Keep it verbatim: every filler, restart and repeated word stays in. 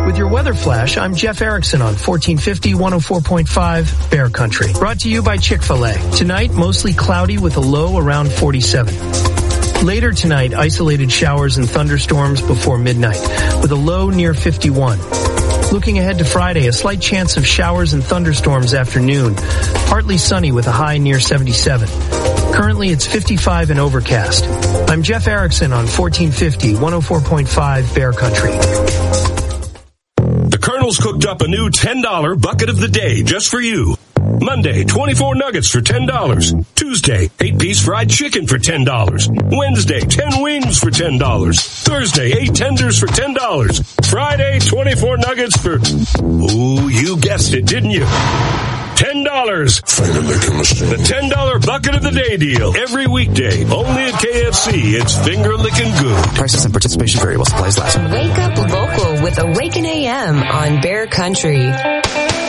With your weather flash, I'm Jeff Erickson on fourteen fifty, one oh four point five Bear Country. Brought to you by Chick-fil-A. Tonight, mostly cloudy with a low around forty-seven. Later tonight, isolated showers and thunderstorms before midnight, with a low near fifty-one. Looking ahead to Friday, a slight chance of showers and thunderstorms afternoon. Partly sunny with a high near seventy-seven. Currently, it's fifty-five and overcast. I'm Jeff Erickson on fourteen fifty, one oh four point five Bear Country. The Colonel's cooked up a new ten dollar bucket of the day just for you. Monday, twenty-four nuggets for ten dollars. Tuesday, eight-piece fried chicken for ten dollars. Wednesday, ten wings for ten dollars. Thursday, eight tenders for ten dollars. Friday, twenty-four nuggets for, ooh, you guessed it, didn't you? ten dollars. The ten dollar bucket of the day deal. Every weekday, only at K F C. It's finger licking good. Prices and participation vary while supplies last. Wake up local with Awaken A M on Bear Country.